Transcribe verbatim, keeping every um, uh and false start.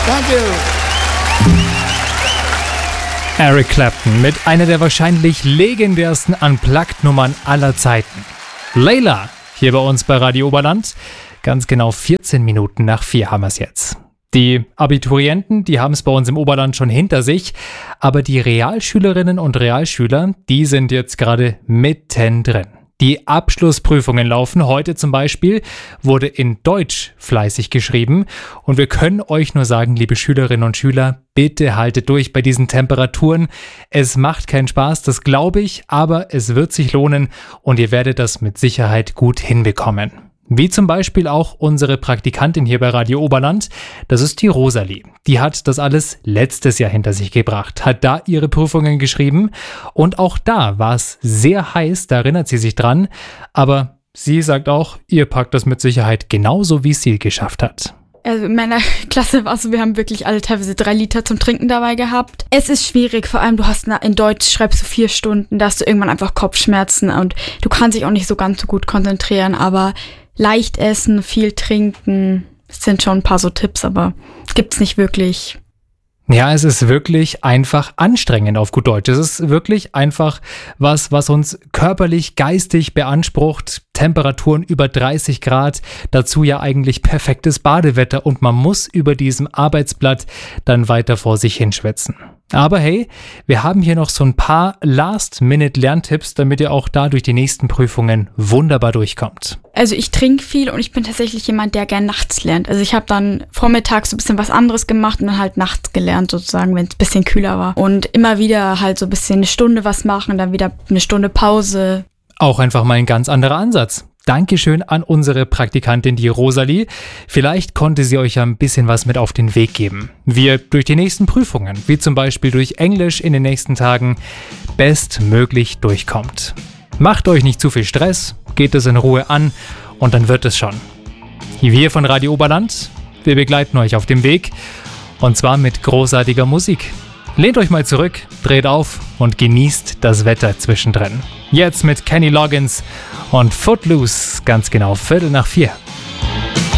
Thank you. Eric Clapton mit einer der wahrscheinlich legendärsten Unplugged-Nummern aller Zeiten. Layla, hier bei uns bei Radio Oberland. Ganz genau vierzehn Minuten nach vier haben wir es jetzt. Die Abiturienten, die haben es bei uns im Oberland schon hinter sich, aber die Realschülerinnen und Realschüler, die sind jetzt gerade mittendrin. Die Abschlussprüfungen laufen. Heute zum Beispiel wurde in Deutsch fleißig geschrieben. Und wir können euch nur sagen, liebe Schülerinnen und Schüler, bitte haltet durch bei diesen Temperaturen. Es macht keinen Spaß, das glaube ich, aber es wird sich lohnen und ihr werdet das mit Sicherheit gut hinbekommen. Wie zum Beispiel auch unsere Praktikantin hier bei Radio Oberland, das ist die Rosalie. Die hat das alles letztes Jahr hinter sich gebracht, hat da ihre Prüfungen geschrieben und auch da war es sehr heiß, da erinnert sie sich dran, aber sie sagt auch, ihr packt das mit Sicherheit genauso, wie sie geschafft hat. Also in meiner Klasse war es so, wir haben wirklich alle teilweise drei Liter zum Trinken dabei gehabt. Es ist schwierig, vor allem du hast in Deutsch, schreibst du vier Stunden, da hast du irgendwann einfach Kopfschmerzen und du kannst dich auch nicht so ganz so gut konzentrieren, aber leicht essen, viel trinken, das sind schon ein paar so Tipps, aber gibt's nicht wirklich. Ja, es ist wirklich einfach anstrengend auf gut Deutsch. Es ist wirklich einfach was, was uns körperlich, geistig beansprucht. Temperaturen über dreißig Grad, dazu ja eigentlich perfektes Badewetter und man muss über diesem Arbeitsblatt dann weiter vor sich hinschwitzen. Aber hey, wir haben hier noch so ein paar Last-Minute-Lerntipps, damit ihr auch da durch die nächsten Prüfungen wunderbar durchkommt. Also ich trinke viel und ich bin tatsächlich jemand, der gern nachts lernt. Also ich habe dann vormittags so ein bisschen was anderes gemacht und dann halt nachts gelernt sozusagen, wenn es ein bisschen kühler war. Und immer wieder halt so ein bisschen eine Stunde was machen, dann wieder eine Stunde Pause. Auch einfach mal ein ganz anderer Ansatz. Dankeschön an unsere Praktikantin, die Rosalie. Vielleicht konnte sie euch ja ein bisschen was mit auf den Weg geben. Wie ihr durch die nächsten Prüfungen, wie zum Beispiel durch Englisch in den nächsten Tagen, bestmöglich durchkommt. Macht euch nicht zu viel Stress, geht es in Ruhe an und dann wird es schon. Wir von Radio Oberland, wir begleiten euch auf dem Weg und zwar mit großartiger Musik. Lehnt euch mal zurück, dreht auf und genießt das Wetter zwischendrin. Jetzt mit Kenny Loggins und Footloose, ganz genau Viertel nach vier.